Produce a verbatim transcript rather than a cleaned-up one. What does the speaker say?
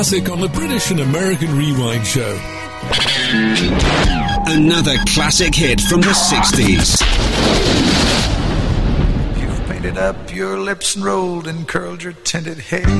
Classic on the British and American Rewind Show. Another classic hit from the sixties. You've painted up your lips and rolled and curled your tinted hair.